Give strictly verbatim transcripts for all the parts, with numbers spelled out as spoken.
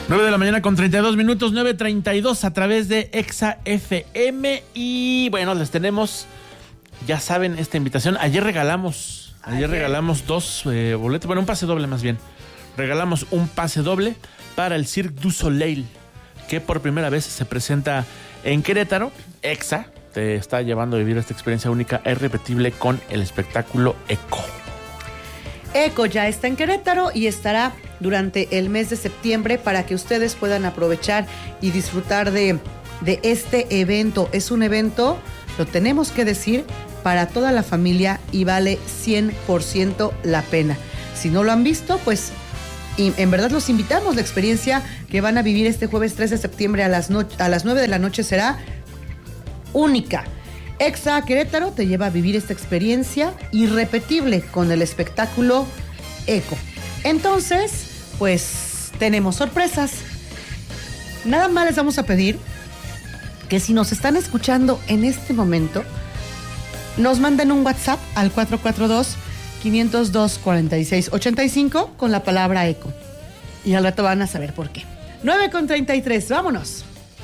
nueve de la mañana con treinta y dos minutos, nueve treinta y dos a través de Exa F M. Y bueno, les tenemos, ya saben, esta invitación. Ayer regalamos, ayer, ayer. regalamos dos eh, boletos, bueno, un pase doble más bien. Regalamos un pase doble para el Cirque du Soleil, que por primera vez se presenta en Querétaro. Exa te está llevando a vivir esta experiencia única e irrepetible con el espectáculo Eco. Eco ya está en Querétaro y estará durante el mes de septiembre para que ustedes puedan aprovechar y disfrutar de, de este evento. Es un evento, lo tenemos que decir, para toda la familia y vale cien por ciento la pena. Si no lo han visto, pues y en verdad los invitamos. La experiencia que van a vivir este jueves tres de septiembre a las, no- a las nueve de la noche será única. Exa Querétaro te lleva a vivir esta experiencia irrepetible con el espectáculo Eco. Entonces, pues tenemos sorpresas. Nada más les vamos a pedir que si nos están escuchando en este momento, nos manden un WhatsApp al cuatro cuatro dos, cinco cero dos, cuatro seis ocho cinco con la palabra Eco. Y al rato van a saber por qué. nueve con treinta y tres, vámonos.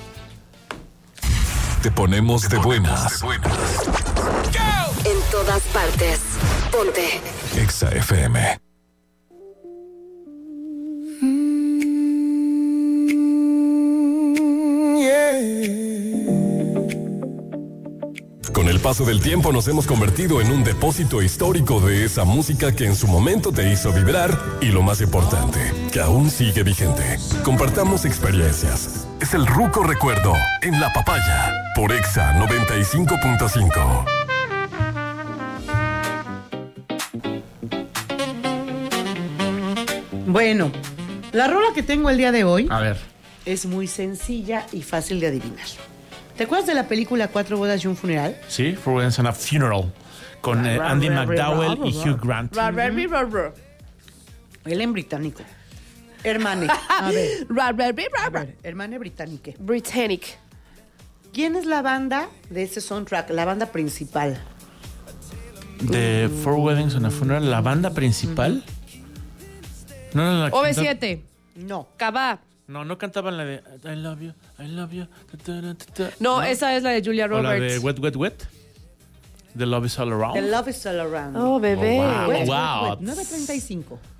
Te ponemos de buenas. En todas partes. Ponte. Exa F M. Con el paso del tiempo nos hemos convertido en un depósito histórico de esa música que en su momento te hizo vibrar y lo más importante, que aún sigue vigente. Compartamos experiencias. Es el Ruco Recuerdo en La Papaya por Exa noventa y cinco punto cinco. Bueno, la rola que tengo el día de hoy A ver. es muy sencilla y fácil de adivinar. ¿Te acuerdas de la película Cuatro bodas y un funeral? Sí, For Weddings and a Funeral, con eh, Andy McDowell y Hugh Grant. Él en británico. Hermane. A ver, a ver, hermane británique. Britannic. ¿Quién es la banda de ese soundtrack? La banda principal. De Four Weddings and a Funeral, la banda principal. No, no, la O B canta- siete. No. Cabá. No, no cantaban la de I love you, I love you. ta, ta, ta, ta. No, esa es la de Julia O la Roberts. de Wet, Wet, Wet. The Love is All Around. The Love is All Around. Oh, bebé. Oh, wow. Wet, wet, Wow. wet. nueve treinta y cinco.